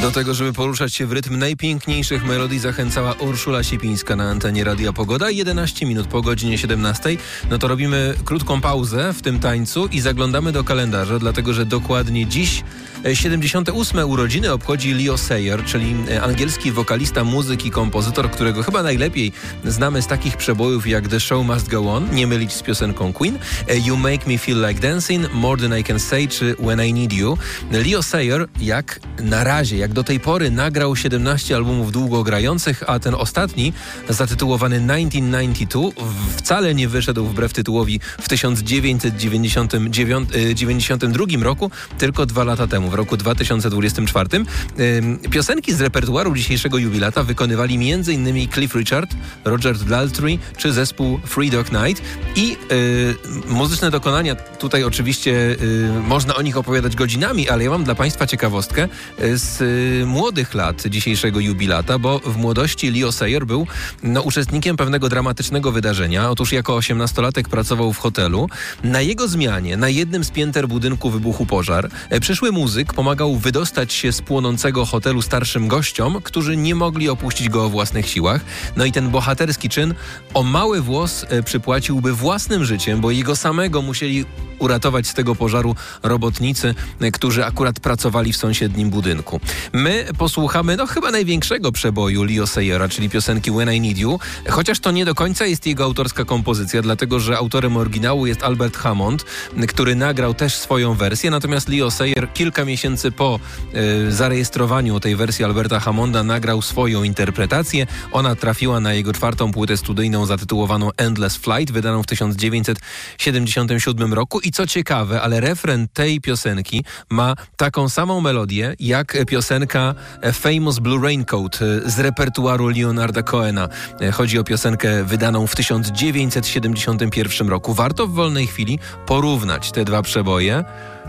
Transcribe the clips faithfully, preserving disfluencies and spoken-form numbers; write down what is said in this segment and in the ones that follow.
Do tego, żeby poruszać się w rytm najpiękniejszych melodii, zachęcała Urszula Sipińska na antenie Radia Pogoda. jedenaście minut po godzinie siedemnastej. No to robimy krótką pauzę w tym tańcu i zaglądamy do kalendarza, dlatego że dokładnie dziś siedemdziesiąte ósme urodziny obchodzi Leo Sayer, czyli angielski wokalista, muzyk i kompozytor, którego chyba najlepiej znamy z takich przebojów jak The Show Must Go On, nie mylić z piosenką Queen, You Make Me Feel Like Dancing, More Than I Can Say czy When I Need You. Leo Sayer, jak na razie, jak do tej pory, nagrał siedemnaście albumów długogrających, a ten ostatni, zatytułowany tysiąc dziewięćset dziewięćdziesiąty dwa, wcale nie wyszedł wbrew tytułowi w tysiąc dziewięćset dziewięćdziesiątym drugim roku, tylko dwa lata temu, w roku dwa tysiące dwudziestym czwartym. Piosenki z repertuaru dzisiejszego jubilata wykonywali m.in. Cliff Richard, Roger Daltrey czy zespół Three Dog Night i yy, muzyczne dokonania, tutaj oczywiście yy, można o nich opowiadać godzinami, ale ja mam dla Państwa ciekawostkę z yy, młodych lat dzisiejszego jubilata, bo w młodości Leo Sayer był no, uczestnikiem pewnego dramatycznego wydarzenia. Otóż jako osiemnastolatek pracował w hotelu. Na jego zmianie, na jednym z pięter budynku wybuchł pożar. Przyszły muzyk pomagał wydostać się z płonącego hotelu starszym gościom, którzy nie mogli opuścić go o własnych siłach. No i ten bohaterski czyn o mały włos przypłaciłby własnym życiem, bo jego samego musieli uratować z tego pożaru robotnicy, którzy akurat pracowali w sąsiednim budynku. My posłuchamy no chyba największego przeboju Leo Sayera, czyli piosenki When I Need You, chociaż to nie do końca jest jego autorska kompozycja, dlatego że autorem oryginału jest Albert Hammond, który nagrał też swoją wersję, natomiast Leo Sayer kilka miesięcy po y, zarejestrowaniu tej wersji Alberta Hammonda nagrał swoją interpretację. Ona trafiła na jego czwartą płytę studyjną zatytułowaną Endless Flight, wydaną w tysiąc dziewięćset siedemdziesiątym siódmym roku. I co ciekawe, ale refren tej piosenki ma taką samą melodię jak piosenka Famous Blue Raincoat z repertuaru Leonarda Cohena. Chodzi o piosenkę wydaną w tysiąc dziewięćset siedemdziesiątym pierwszym roku. Warto w wolnej chwili porównać te dwa przeboje,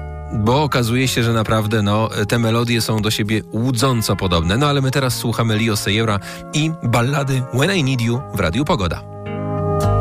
bo okazuje się, że naprawdę no, te melodie są do siebie łudząco podobne. No ale my teraz słuchamy Leo Sayera i ballady When I Need You w Radiu Pogoda.